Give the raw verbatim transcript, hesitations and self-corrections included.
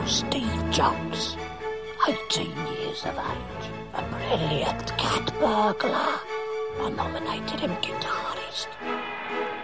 Steve Jones, eighteen years of age, a brilliant cat burglar. I nominated him guitarist.